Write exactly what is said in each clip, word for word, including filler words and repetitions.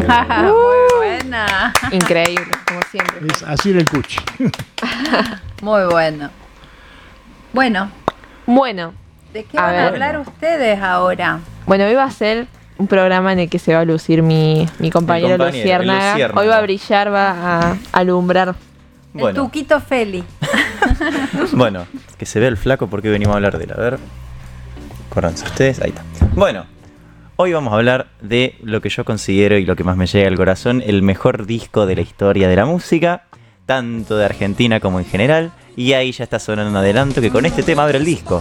Muy buena. Increíble, como siempre. Es así el cuchi. Muy bueno. Bueno, Bueno, ¿de qué A van a ver. hablar ustedes ahora? bueno, hoy va a ser un programa en el que se va a lucir mi, mi compañero, El compañero, Luciérnaga. el Luciérnaga. Hoy va a brillar, va a alumbrar. El Bueno, Tuquito Feli. bueno, que se vea el flaco porque venimos a hablar de él. A ver, córranse ustedes, ahí está. Bueno, hoy vamos a hablar de lo que yo considero y lo que más me llega al corazón, el mejor disco de la historia de la música, tanto de Argentina como en general. Y ahí ya está sonando un adelanto que con este tema abre el disco.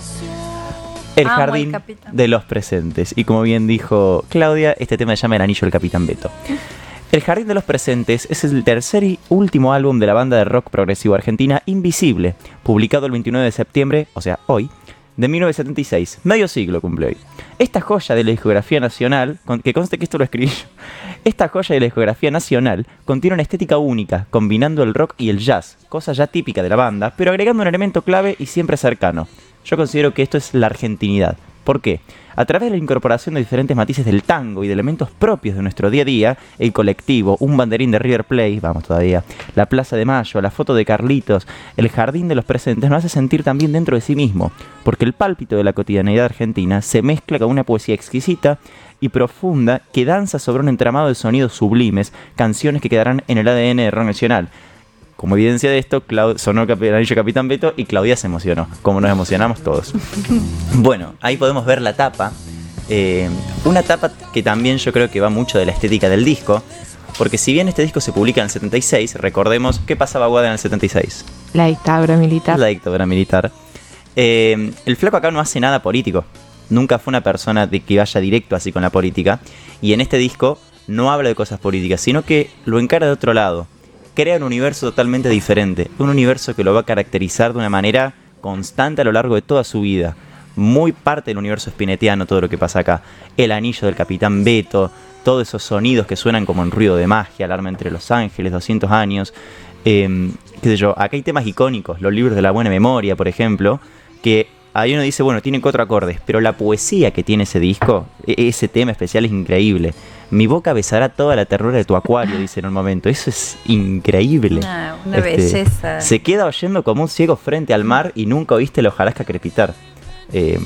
El Amo jardín el Capitán. de los presentes. Y como bien dijo Claudia, este tema se llama El anillo del Capitán Beto. El jardín de los presentes es el tercer y último álbum de la banda de rock progresivo argentina Invisible, publicado el veintinueve de septiembre, o sea, hoy, de mil novecientos setenta y seis. Medio siglo cumple hoy. Esta joya de la discografía nacional, con- que conste que esto lo escribí yo, esta joya de la discografía nacional contiene una estética única, combinando el rock y el jazz, cosa ya típica de la banda, pero agregando un elemento clave y siempre cercano. Yo considero que esto es la argentinidad. ¿Por qué? A través de la incorporación de diferentes matices del tango y de elementos propios de nuestro día a día, el colectivo, un banderín de River Plate, vamos todavía, la Plaza de Mayo, la foto de Carlitos, el jardín de los presentes nos hace sentir también dentro de sí mismo, porque el pálpito de la cotidianidad argentina se mezcla con una poesía exquisita y profunda que danza sobre un entramado de sonidos sublimes, canciones que quedarán en el A D N de rock nacional. Como evidencia de esto, Clau- sonó Cap- el anillo Capitán Beto y Claudia se emocionó, como nos emocionamos todos. Bueno, ahí podemos ver la tapa. eh, una tapa que también yo creo que va mucho de la estética del disco, porque si bien este disco se publica en el setenta y seis, recordemos qué pasaba Guada en el setenta y seis. La dictadura militar. La dictadura militar. Eh, el flaco acá no hace nada político. Nunca fue una persona de que vaya directo así con la política. Y en este disco no habla de cosas políticas, sino que lo encara de otro lado. Crea un universo totalmente diferente. Un universo que lo va a caracterizar de una manera constante a lo largo de toda su vida. Muy parte del universo spinettiano todo lo que pasa acá. El anillo del Capitán Beto, todos esos sonidos que suenan como en ruido de magia, alarma entre los ángeles, doscientos años. Eh, qué sé yo, acá hay temas icónicos, los libros de la buena memoria, por ejemplo, que ahí uno dice, bueno, tienen cuatro acordes, pero la poesía que tiene ese disco, e- ese tema especial es increíble. Mi boca besará toda la ternura de tu acuario, dice en un momento. Eso es increíble. Una, una Este, belleza. Se queda oyendo como un ciego frente al mar y nunca oíste la hojarasca crepitar. Eh,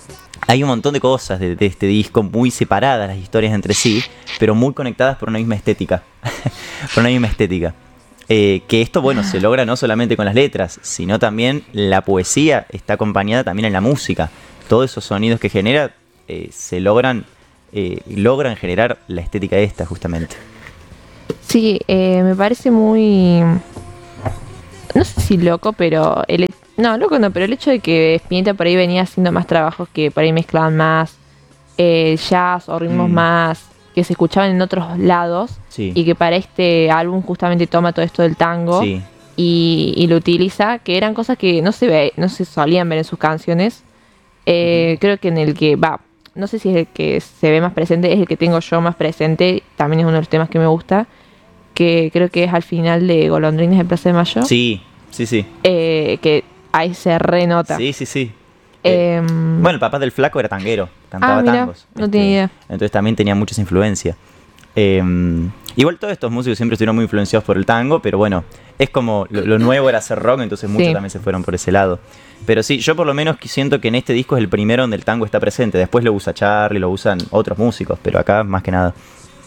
hay un montón de cosas de, de este disco muy separadas las historias entre sí, pero muy conectadas por una misma estética. por una misma estética. Eh, que esto, bueno, se logra no solamente con las letras, sino también la poesía está acompañada también en la música. Todos esos sonidos que genera eh, se logran, eh, logran generar la estética esta, justamente. Sí, eh, me parece muy... No sé si loco, pero... El, he- no, loco no, pero el hecho de que Spinetta por ahí venía haciendo más trabajos que por ahí mezclaban más eh, jazz o ritmos Mm. más que se escuchaban en otros lados Sí. y que para este álbum justamente toma todo esto del tango Sí. y, y lo utiliza, que eran cosas que no se ve, no se solían ver en sus canciones. Eh, Creo que en el que va, no sé si es el que se ve más presente, es el que tengo yo más presente, también es uno de los temas que me gusta, que creo que es al final de Golondrines de Plaza de Mayo, Sí, sí, sí. eh, que ahí se renota. Sí, sí, sí. Eh, Em, bueno, el papá del flaco era tanguero, cantaba Ah, mira, tangos. no tenía idea. Entonces también tenía muchas influencias. Eh, igual todos estos músicos siempre estuvieron muy influenciados por el tango, pero bueno, es como lo, lo nuevo era hacer rock, entonces muchos Sí. también se fueron por ese lado. Pero sí, yo por lo menos que siento que en este disco es el primero donde el tango está presente. Después lo usa Charlie, lo usan otros músicos, pero acá más que nada.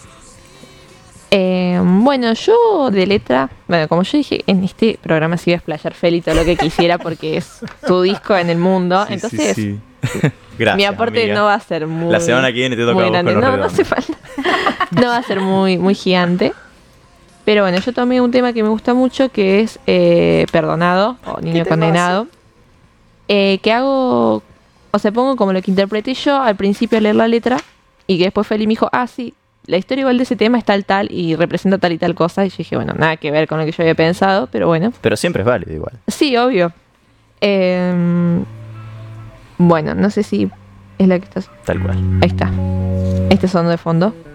Eh, bueno, yo de letra, bueno, como yo dije, en este programa sí iba a explayar Feli todo lo que quisiera porque es su disco en el mundo. Sí, Entonces, sí, sí. Gracias, mi aporte amiga. no va a ser muy. La semana que viene te toca muy a vos grande. con los No, no redondos. hace falta. No va a ser muy, muy gigante. Pero bueno, yo tomé un tema que me gusta mucho que es eh, Perdonado o Niño temazo. Condenado. Eh, que hago, o sea, pongo como lo que interpreté yo al principio al leer la letra y que después Feli me dijo, ah, sí, la historia igual de ese tema es tal, tal y representa tal y tal cosa. Y yo dije, bueno, nada que ver con lo que yo había pensado, pero bueno. Pero siempre es válido igual. Sí, obvio. Em, bueno, no sé si es la que estás... Tal cual. Ahí está. Este son de fondo.